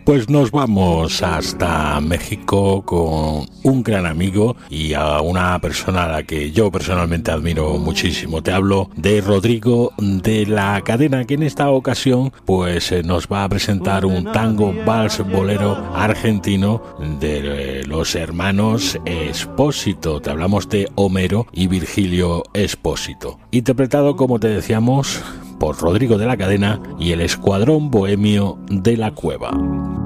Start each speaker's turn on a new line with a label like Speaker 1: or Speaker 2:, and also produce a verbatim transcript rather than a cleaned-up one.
Speaker 1: Pues nos vamos hasta México con un gran amigo y a una persona a la que yo personalmente admiro muchísimo. Te hablo de Rodrigo de la Cadena, que en esta ocasión pues nos va a presentar un tango vals bolero argentino de los hermanos Espósito. Te hablamos de Homero y Virgilio Espósito, interpretado, como te decíamos, por Rodrigo de la Cadena y el Escuadrón Bohemio de la Cueva.